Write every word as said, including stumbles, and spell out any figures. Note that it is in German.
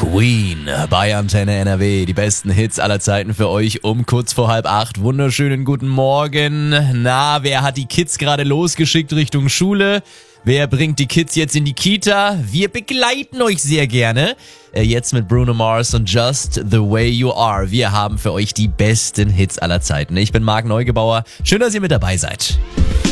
Queen bei Antenne N R W. Die besten Hits aller Zeiten für euch um kurz vor halb acht. Wunderschönen guten Morgen. Na, wer hat die Kids gerade losgeschickt Richtung Schule? Wer bringt die Kids jetzt in die Kita? Wir begleiten euch sehr gerne. Jetzt mit Bruno Mars und Just the Way You Are. Wir haben für euch die besten Hits aller Zeiten. Ich bin Marc Neugebauer. Schön, dass ihr mit dabei seid.